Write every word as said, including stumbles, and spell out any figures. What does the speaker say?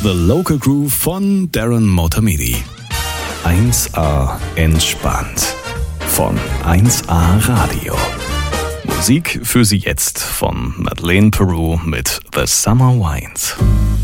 The Local Groove von Darren Motamedi. eins A entspannt von eins A Radio. Musik für Sie jetzt von Madeleine Peru mit The Summer Winds.